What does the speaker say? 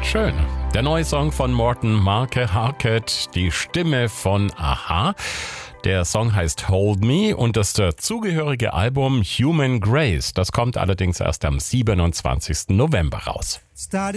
Schön. Der neue Song von Morten Marke Harket, die Stimme von a-ha. Der Song heißt Hold Me und das dazugehörige Album Human Grace. Das kommt allerdings erst am 27. November raus.